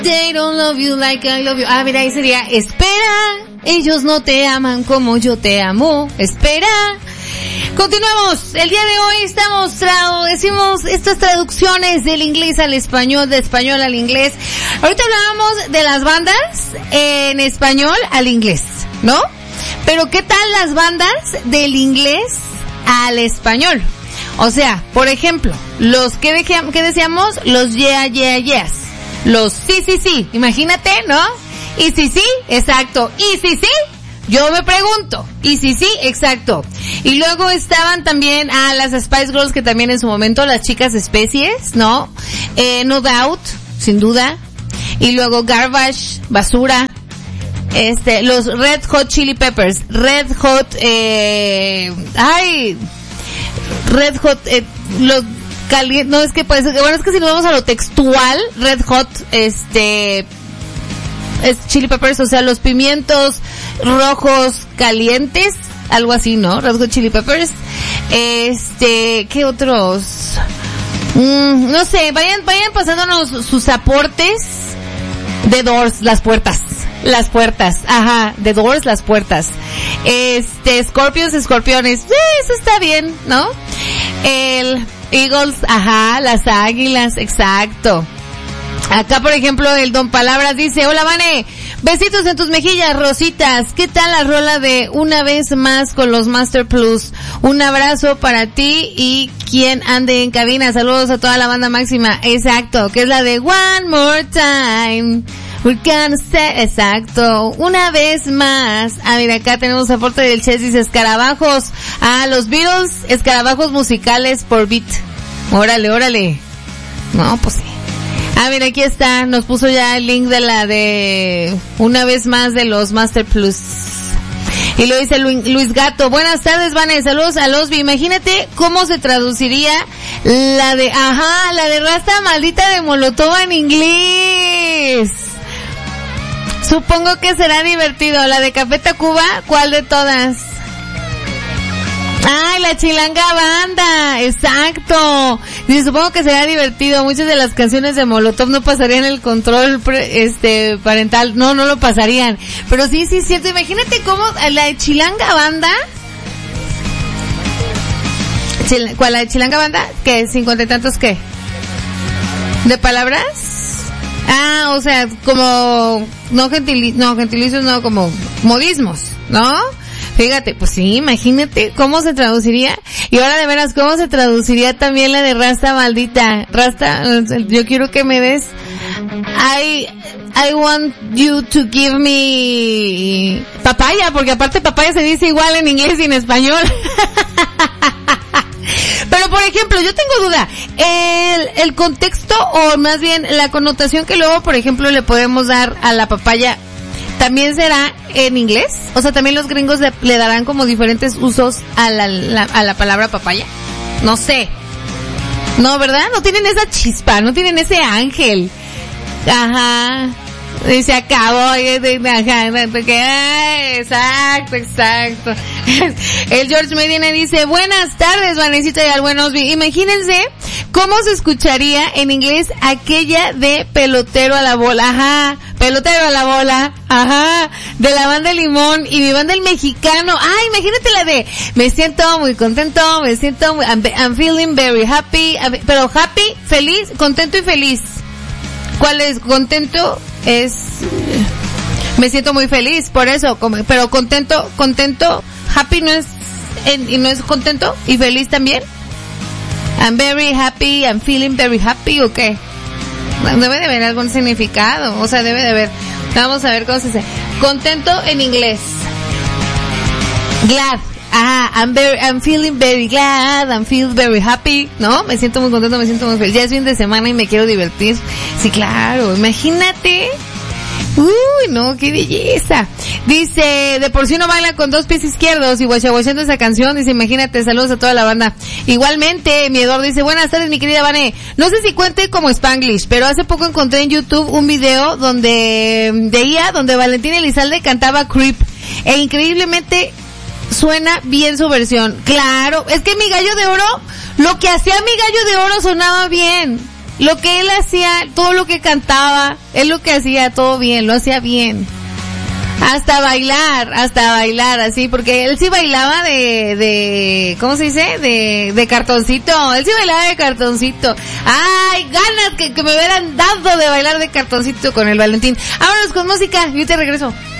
They don't love you like I love you. Ah, mira, ahí sería, espera, ellos no te aman como yo te amo, espera. Continuamos, el día de hoy decimos estas traducciones del inglés al español, de español al inglés. Ahorita hablábamos de las bandas en español al inglés, ¿no? Pero ¿qué tal las bandas del inglés al español? O sea, por ejemplo, los que decíamos, los yeah, yeah, yes. Los sí, sí, sí, imagínate, ¿no? Y sí, sí, exacto. Y sí, sí, yo me pregunto. Y sí, sí, exacto. Y luego estaban también las Spice Girls, que también en su momento, las chicas especies, ¿no? No Doubt, sin duda. Y luego Garbage, basura. Los Red Hot Chili Peppers. Red Hot, los no, es que pues, bueno, es que si nos vamos a lo textual, Red Hot, es Chili Peppers, o sea, los pimientos rojos calientes, algo así, ¿no? Red Hot Chili Peppers. ¿Qué otros? No sé, vayan pasándonos sus aportes. The Doors, las puertas, ajá, The Doors, las puertas. Scorpions, escorpiones, eso está bien, ¿no? El Eagles, ajá, las águilas, exacto. Acá, por ejemplo, el Don Palabras dice, hola, Vane, besitos en tus mejillas, rositas. ¿Qué tal la rola de Una Vez Más con los Master Plus? Un abrazo para ti y quien ande en cabina. Saludos a toda la banda máxima. Exacto, que es la de One More Time. We're gonna say, exacto, una vez más. Ah, mira, acá tenemos aporte del Chess, dice escarabajos. Ah, los Beatles, escarabajos musicales por beat. Órale. No, pues sí. Ah, mira, aquí está, nos puso ya el link de la de Una Vez Más de los Master Plus. Y lo dice Luis Gato, buenas tardes, Vane, saludos a Losby. Imagínate cómo se traduciría la de Rasta Maldita de Molotov en inglés. Supongo que será divertido. La de Café Tacuba, ¿cuál de todas? ¡Ay, la Chilanga Banda! ¡Exacto! Y supongo que será divertido. Muchas de las canciones de Molotov no pasarían el control parental. No lo pasarían. Pero sí, es cierto. Imagínate cómo la de Chilanga Banda. ¿Cuál, la de Chilanga Banda? ¿Qué? ¿50 y tantos qué? ¿De palabras? Ah, o sea, como gentilicios, no, como modismos, ¿no? Fíjate, pues sí, imagínate cómo se traduciría. Y ahora de veras, cómo se traduciría también la de Rasta Maldita. Rasta, yo quiero que me des I want you to give me papaya, porque aparte papaya se dice igual en inglés y en español. Pero por ejemplo, yo tengo duda, el contexto, o más bien la connotación que luego, por ejemplo, le podemos dar a la papaya, ¿también será en inglés? O sea, ¿también los gringos le darán como diferentes usos a la palabra papaya? No sé. No, ¿verdad? No tienen esa chispa, no tienen ese ángel. Ajá. Y se acabó. Ajá. Exacto. El George Medina dice, buenas tardes, Vanesita y al buen Osby. Imagínense cómo se escucharía en inglés aquella de pelotero a la bola. Ajá. Pelotero a la bola. Ajá. De la banda Limón y mi banda El Mexicano. Ay, imagínate la de me siento muy contento, I'm feeling very happy. Pero happy, feliz, contento y feliz. ¿Cuál es? Contento es me siento muy feliz, por eso, pero contento, happy no es y no es contento y feliz también. I'm very happy, I'm feeling very happy, ¿o qué? Debe de haber algún significado, o sea, debe de haber. Vamos a ver cómo se dice. Contento en inglés. Glad. Ajá, I'm feeling very glad, I'm feeling very happy, ¿no? Me siento muy contento, me siento muy feliz. Ya es fin de semana y me quiero divertir. Sí, claro, imagínate. Uy, no, qué belleza. Dice, de por sí uno baila con dos pies izquierdos y guachaguachando esa canción. Dice, imagínate, saludos a toda la banda. Igualmente, mi Eduardo dice, buenas tardes, mi querida Vane. No sé si cuente como Spanglish, pero hace poco encontré en YouTube un video donde Valentín Elizalde cantaba Creep. E increíblemente suena bien su versión. Claro, es que Mi Gallo de Oro, lo que hacía Mi Gallo de Oro sonaba bien. lo que él hacía, todo lo que cantaba, él lo que hacía todo bien, lo hacía bien. Hasta bailar, así, porque él sí bailaba de ¿cómo se dice? De cartoncito, él sí bailaba de cartoncito. Ay, ganas que me hubieran dado de bailar de cartoncito con el Valentín. Vámonos con música, yo te regreso.